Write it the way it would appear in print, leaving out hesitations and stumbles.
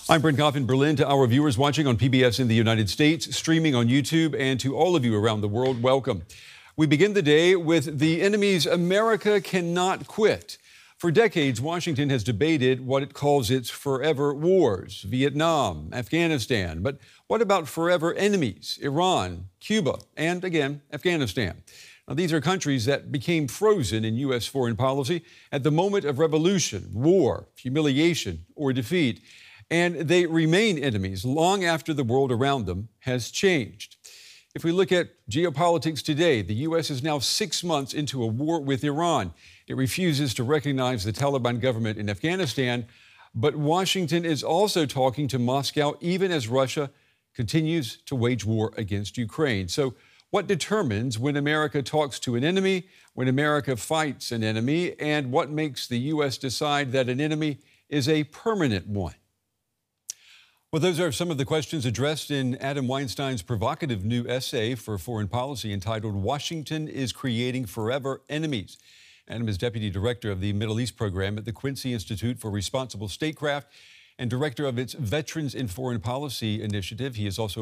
I'm Brent Goff in Berlin. To our viewers watching on PBS in the United States, streaming on YouTube, and to all of you around the world, welcome. We begin the day with the enemy's America cannot quit. For decades, Washington has debated what it calls its forever wars, Vietnam, Afghanistan. But what about forever enemies, Iran, Cuba, and again, Afghanistan? Now, these are countries that became frozen in U.S. foreign policy at the moment of revolution, war, humiliation, or defeat. And they remain enemies long after the world around them has changed. If we look at geopolitics today, the U.S. is now 6 months into a war with Iran. It refuses to recognize the Taliban government in Afghanistan, but Washington is also talking to Moscow even as Russia continues to wage war against Ukraine. So what determines when America talks to an enemy, when America fights an enemy, and what makes the U.S. decide that an enemy is a permanent one? Well, those are some of the questions addressed in Adam Weinstein's provocative new essay for foreign policy entitled "Washington is Creating Forever Enemies." Adam is Deputy Director of the Middle East Program at the Quincy Institute for Responsible Statecraft and Director of its Veterans in Foreign Policy initiative. He is also